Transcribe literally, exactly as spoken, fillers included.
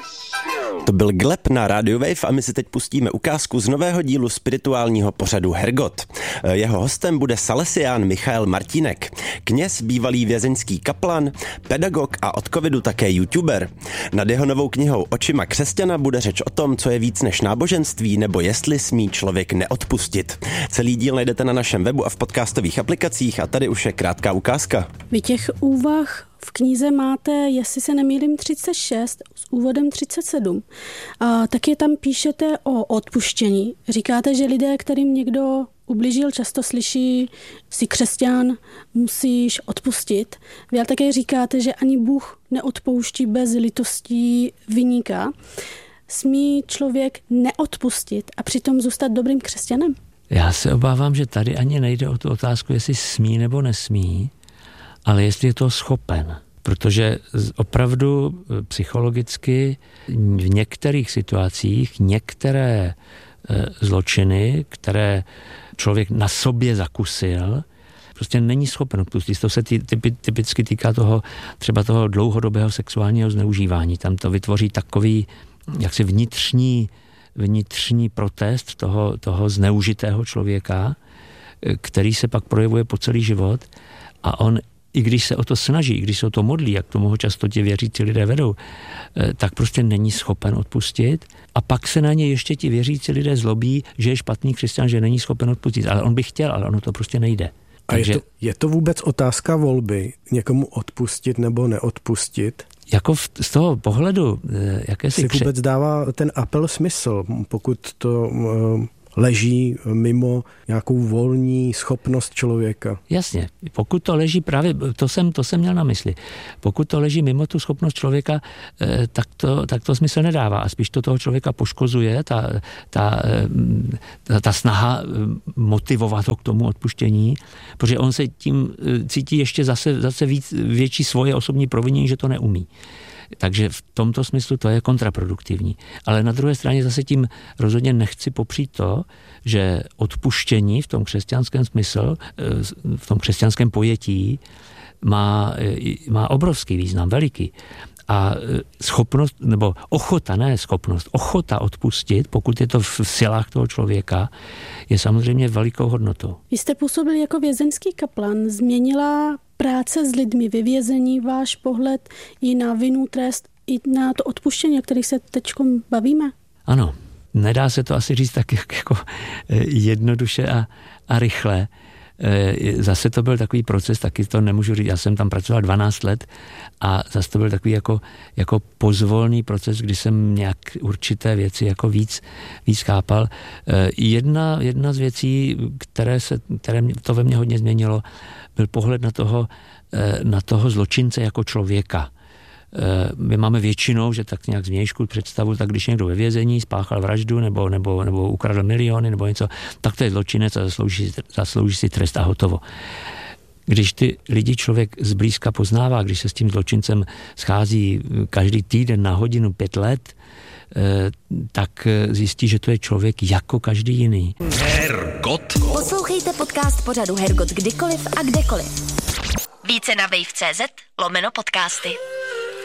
To byl Gleb na Radio Wave a my si teď pustíme ukázku z nového dílu spirituálního pořadu Hergot. Jeho hostem bude salesián Michael Martínek, kněz, bývalý vězeňský kaplan, pedagog a od covidu také youtuber. Nad jeho novou knihou Očima křesťana bude řeč o tom, co je víc než náboženství, nebo jestli smí člověk neodpustit. Celý díl najdete na našem webu a v podcastových aplikacích a tady už je krátká ukázka. Vy těch úvah v knize máte, jestli se nemýlím, třicet šest s úvodem třicet sedm. A taky tam píšete o odpuštění. Říkáte, že lidé, kterým někdo ublížil, často slyší, jsi křesťan, musíš odpustit. Vy ale také říkáte, že ani Bůh neodpouští bez litostí viníka. Smí člověk neodpustit a přitom zůstat dobrým křesťanem? Já se obávám, že tady ani nejde o tu otázku, jestli smí nebo nesmí, ale jestli je to schopen. Protože opravdu psychologicky v některých situacích některé zločiny, které člověk na sobě zakusil, prostě není schopen odpustit. To se typicky týká toho, třeba toho dlouhodobého sexuálního zneužívání. Tam to vytvoří takový jaksi vnitřní, vnitřní protest toho, toho zneužitého člověka, který se pak projevuje po celý život a on, i když se o to snaží, i když se o to modlí, jak tomu ho často ti věřící lidé vedou, tak prostě není schopen odpustit a pak se na ně ještě ti věřící lidé zlobí, že je špatný křesťan, že není schopen odpustit. Ale on by chtěl, ale ono to prostě nejde. A Takže, je, to, je to vůbec otázka volby, někomu odpustit nebo neodpustit? Jako v, z toho pohledu, jaké si kře... vůbec dává ten apel smysl, pokud to uh, leží mimo nějakou volní schopnost člověka. Jasně, pokud to leží právě, to jsem, to jsem měl na mysli, pokud to leží mimo tu schopnost člověka, tak to, tak to smysl nedává a spíš to toho člověka poškozuje, ta, ta, ta, ta snaha motivovat ho k tomu odpuštění, protože on se tím cítí ještě zase, zase víc, větší svoje osobní provinění, že to neumí. Takže v tomto smyslu to je kontraproduktivní. Ale na druhé straně zase tím rozhodně nechci popřít to, že odpuštění v tom křesťanském smyslu, v tom křesťanském pojetí má, má obrovský význam, veliký. A schopnost, nebo ochota, ne schopnost, ochota odpustit, pokud je to v silách toho člověka, je samozřejmě velikou hodnotou. Vy jste působil jako vězeňský kaplan. Změnila práce s lidmi ve vězení váš pohled i na vinu, trest, i na to odpuštění, o kterých se teď bavíme? Ano, nedá se to asi říct tak jako jednoduše a, a rychle. Zase to byl takový proces, taky to nemůžu říct, já jsem tam pracoval dvanáct let a zase to byl takový jako, jako pozvolný proces, kdy jsem nějak určité věci jako víc, víc chápal. Jedna, jedna z věcí, které, se, které to ve mně hodně změnilo, byl pohled na toho, na toho zločince jako člověka. My máme většinou, že tak nějak zvnějšku představu, tak když někdo ve vězení spáchal vraždu nebo, nebo, nebo ukradl miliony nebo něco, tak to je zločinec a zaslouží, zaslouží si trest a hotovo. Když ty lidi člověk zblízka poznává, když se s tím zločincem schází každý týden na hodinu pět let, tak zjistí, že to je člověk jako každý jiný. Hergot. Poslouchejte podcast pořadu Hergot kdykoliv a kdekoliv. Více na wave tečka cé zet lomeno podcasty.